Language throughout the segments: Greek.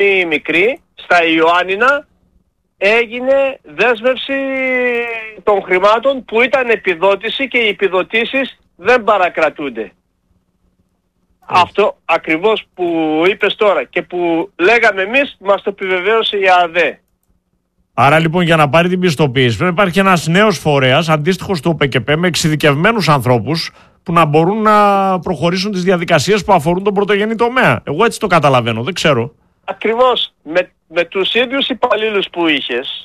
μικρή, στα Ιωάννινα, έγινε δέσμευση των χρημάτων που ήταν επιδότηση και οι επιδοτήσεις δεν παρακρατούνται. Αυτό ακριβώς που είπες τώρα και που λέγαμε εμείς, μας το επιβεβαίωσε η ΑΔΕ. Άρα λοιπόν για να πάρει την πιστοποίηση πρέπει να υπάρχει ένας νέος φορέας αντίστοιχος του ΟΠΕΚΕΠΕ με εξειδικευμένους ανθρώπους που να μπορούν να προχωρήσουν τις διαδικασίες που αφορούν τον πρωτογενή τομέα. Εγώ έτσι το καταλαβαίνω, δεν ξέρω. Ακριβώς. Με τους ίδιους υπαλλήλους που είχες,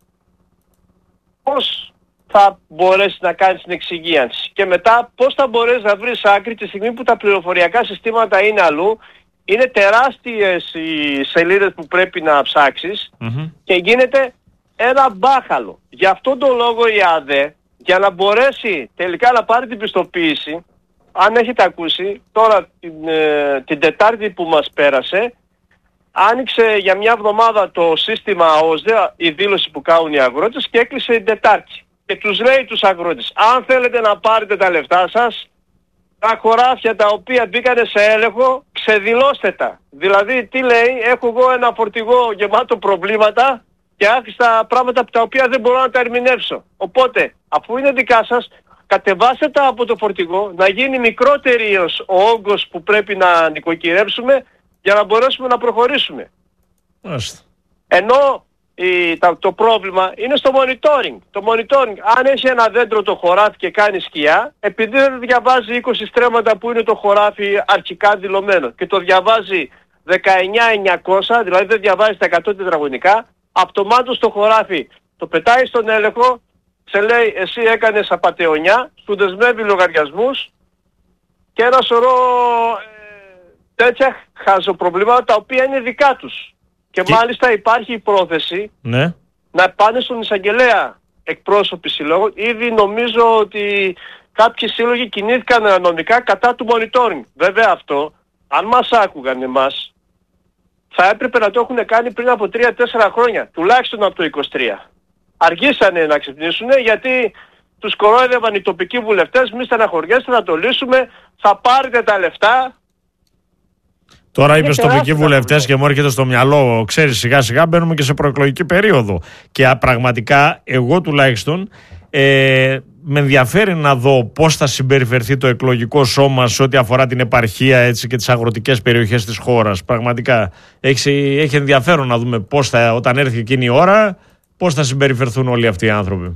πώς θα μπορέσεις να κάνεις την εξυγίανση και μετά πώς θα μπορέσεις να βρεις άκρη τη στιγμή που τα πληροφοριακά συστήματα είναι αλλού, είναι τεράστιες οι σελίδες που πρέπει να ψάξεις και γίνεται ένα μπάχαλο. Γι' αυτόν τον λόγο η ΑΔΕ, για να μπορέσει τελικά να πάρει την πιστοποίηση, αν έχετε ακούσει, τώρα την Τετάρτη που μας πέρασε, άνοιξε για μια εβδομάδα το σύστημα ΟΣΔΕ, η δήλωση που κάνουν οι αγρότες, και έκλεισε την Τετάρτη. Και τους λέει τους αγρότες, αν θέλετε να πάρετε τα λεφτά σας, τα χωράφια τα οποία μπήκανε σε έλεγχο, ξεδηλώστε τα. Δηλαδή, τι λέει, έχω εγώ ένα φορτηγό γεμάτο προβλήματα και άφησα πράγματα τα οποία δεν μπορώ να τα ερμηνεύσω. Οπότε, αφού είναι δικά σας, κατεβάστε τα από το φορτηγό, να γίνει μικρότερος ο όγκος που πρέπει να νοικοκυρέψουμε για να μπορέσουμε να προχωρήσουμε. Ενώ το πρόβλημα είναι στο monitoring. Το monitoring, αν έχει ένα δέντρο το χωράφι και κάνει σκιά, επειδή δεν διαβάζει 20 στρέμματα που είναι το χωράφι αρχικά δηλωμένο και το διαβάζει 19.900, δηλαδή δεν διαβάζει τα 100 τετραγωνικά, αυτομάτως το χωράφι το πετάει στον έλεγχο, σε λέει εσύ έκανες απατεωνιά, σου δεσμεύει λογαριασμούς και ένα σωρό τέτοια χαζοπροβλήματα τα οποία είναι δικά τους. Και μάλιστα υπάρχει η πρόθεση να πάνε στον εισαγγελέα εκπρόσωποι συλλόγων. Ήδη νομίζω ότι κάποιοι σύλλογοι κινήθηκαν νομικά κατά του monitoring. Βέβαια αυτό, αν μας άκουγαν εμάς, θα έπρεπε να το έχουν κάνει πριν από 3-4 χρόνια, τουλάχιστον από το 23. Αργήσανε να ξυπνήσουν γιατί τους κορόιδευαν οι τοπικοί βουλευτές, μη στεναχωριέστε να το λύσουμε, θα πάρετε τα λεφτά. Τώρα είπες τοπικοί βουλευτές και μου έρχεται στο μυαλό, ξέρεις, σιγά σιγά μπαίνουμε και σε προεκλογική περίοδο. Και πραγματικά εγώ τουλάχιστον με ενδιαφέρει να δω πώς θα συμπεριφερθεί το εκλογικό σώμα σε ό,τι αφορά την επαρχία, έτσι, και τις αγροτικές περιοχές της χώρας. Πραγματικά έχει ενδιαφέρον να δούμε πώς θα, όταν έρθει εκείνη η ώρα, πώς θα συμπεριφερθούν όλοι αυτοί οι άνθρωποι.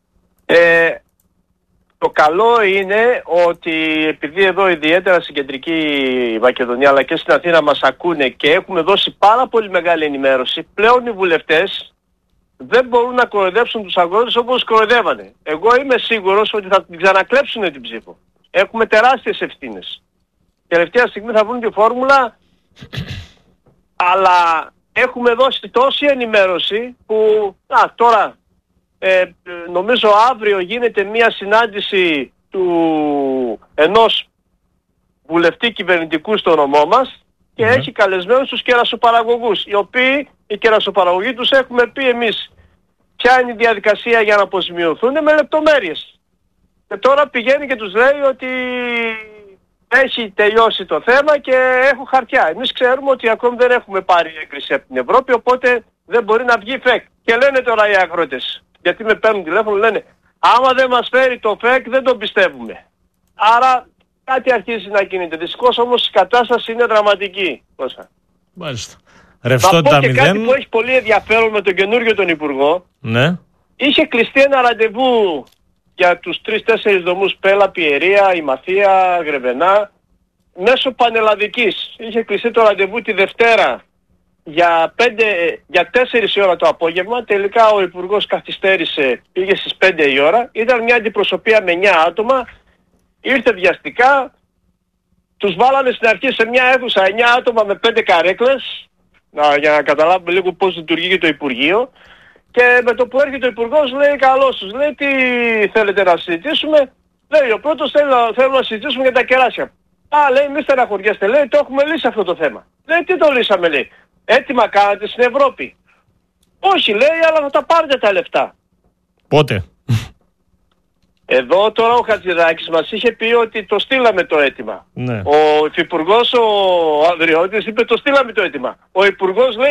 Το καλό είναι ότι επειδή εδώ ιδιαίτερα στην κεντρική Μακεδονία αλλά και στην Αθήνα μας ακούνε και έχουμε δώσει πάρα πολύ μεγάλη ενημέρωση, πλέον οι βουλευτές δεν μπορούν να κοροϊδέψουν τους αγρότες όπως κοροϊδεύανε. Εγώ είμαι σίγουρος ότι θα την ξανακλέψουν την ψήφο. Έχουμε τεράστιες ευθύνες. Τελευταία στιγμή θα βρουν τη φόρμουλα, αλλά έχουμε δώσει τόση ενημέρωση που τώρα νομίζω αύριο γίνεται μια συνάντηση ενός βουλευτή κυβερνητικού στο νομό μας και έχει καλεσμένους τους κερασοπαραγωγούς, οι οποίοι οι κερασοπαραγωγοί τους έχουμε πει εμείς ποια είναι η διαδικασία για να αποζημιωθούν με λεπτομέρειες. Και τώρα πηγαίνει και τους λέει ότι έχει τελειώσει το θέμα και έχω χαρτιά. Εμείς ξέρουμε ότι ακόμη δεν έχουμε πάρει έγκριση από την Ευρώπη, οπότε δεν μπορεί να βγει ΦΕΚ. Και λένε τώρα οι αγρότες, γιατί με παίρνουν τηλέφωνο, λένε άμα δεν μας φέρει το ΦΕΚ δεν τον πιστεύουμε. Άρα κάτι αρχίζει να γίνεται. Δυστυχώς όμως η κατάσταση είναι δραματική. Μάλιστα. Ρευστότητα να πω και κάτι που έχει πολύ ενδιαφέρον με τον καινούριο τον Υπουργό. Ναι. Είχε κλειστεί ένα ραντεβού για τους 3-4 δομούς Πέλα, Πιερία, Ημαθία, Γρεβενά μέσω πανελλαδικής. Είχε κλειστεί το ραντεβού τη Δευτέρα για 4 η ώρα το απόγευμα. Τελικά ο Υπουργός καθυστέρησε, πήγε στις 5 η ώρα. Ήταν μια αντιπροσωπεία με 9 άτομα. Ήρθε βιαστικά. Τους βάλανε στην αρχή σε μια αίθουσα 9 άτομα με 5 καρέκλες. Για να καταλάβουμε λίγο πώς λειτουργεί και το Υπουργείο. Και με το που έρχεται ο Υπουργός λέει καλώς τους. Λέει τι θέλετε να συζητήσουμε. Λέει ο πρώτος θέλω να συζητήσουμε για τα κεράσια. Λέει μη στεναχωριέστε. Λέει το έχουμε λύσει αυτό το θέμα. Λέει τι το λύσαμε λέει. Έτοιμα κάνατε στην Ευρώπη. Όχι λέει αλλά θα τα πάρετε τα λεφτά. Πότε? Εδώ τώρα ο Χατζηδάκης μας είχε πει ότι το στείλαμε το αίτημα. Ναι. Ο Υφυπουργός ο Ανδριώτης είπε το στείλαμε το αίτημα. Ο Υπουργός λέει